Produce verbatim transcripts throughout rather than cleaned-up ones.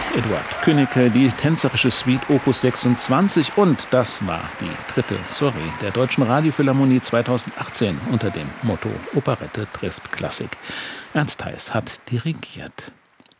Eduard Künnecke, die tänzerische Suite Opus sechsundzwanzig, und das war die dritte Soiree der Deutschen Radiophilharmonie zweitausendachtzehn unter dem Motto Operette trifft Klassik. Ernst Heiß hat dirigiert.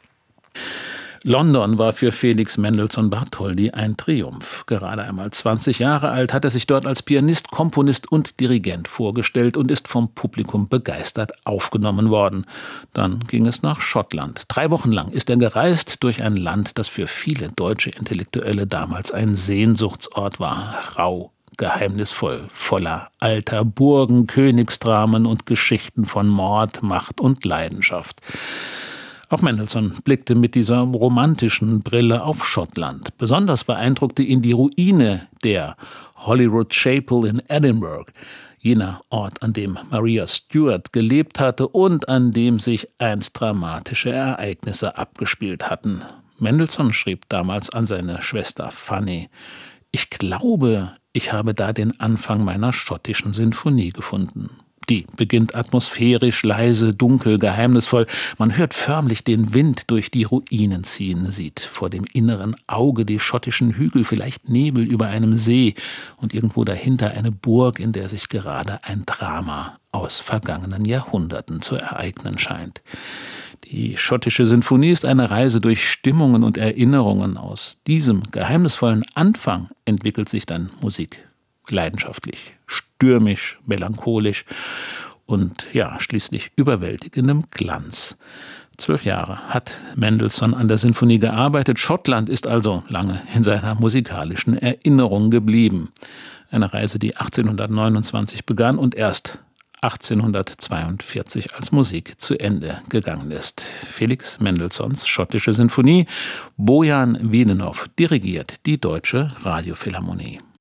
London war für Felix Mendelssohn Bartholdy ein Triumph. Gerade einmal zwanzig Jahre alt hat er sich dort als Pianist, Komponist und Dirigent vorgestellt und ist vom Publikum begeistert aufgenommen worden. Dann ging es nach Schottland. Drei Wochen lang ist er gereist durch ein Land, das für viele deutsche Intellektuelle damals ein Sehnsuchtsort war. Rau, geheimnisvoll, voller alter Burgen, Königsdramen und Geschichten von Mord, Macht und Leidenschaft. Auch Mendelssohn blickte mit dieser romantischen Brille auf Schottland. Besonders beeindruckte ihn die Ruine der Holyrood Chapel in Edinburgh, jener Ort, an dem Maria Stuart gelebt hatte und an dem sich einst dramatische Ereignisse abgespielt hatten. Mendelssohn schrieb damals an seine Schwester Fanny: Ich glaube, ich habe da den Anfang meiner schottischen Sinfonie gefunden. Die beginnt atmosphärisch, leise, dunkel, geheimnisvoll. Man hört förmlich den Wind durch die Ruinen ziehen, sieht vor dem inneren Auge die schottischen Hügel, vielleicht Nebel über einem See und irgendwo dahinter eine Burg, in der sich gerade ein Drama aus vergangenen Jahrhunderten zu ereignen scheint. Die schottische Sinfonie ist eine Reise durch Stimmungen und Erinnerungen. Aus diesem geheimnisvollen Anfang entwickelt sich dann Musik. Leidenschaftlich, stürmisch, melancholisch und ja, schließlich überwältigendem Glanz. Zwölf Jahre hat Mendelssohn an der Sinfonie gearbeitet. Schottland ist also lange in seiner musikalischen Erinnerung geblieben. Eine Reise, die achtzehnhundertneunundzwanzig begann und erst achtzehnhundertzweiundvierzig als Musik zu Ende gegangen ist. Felix Mendelssohns schottische Sinfonie. Bojan Wienenow dirigiert die Deutsche Radiophilharmonie.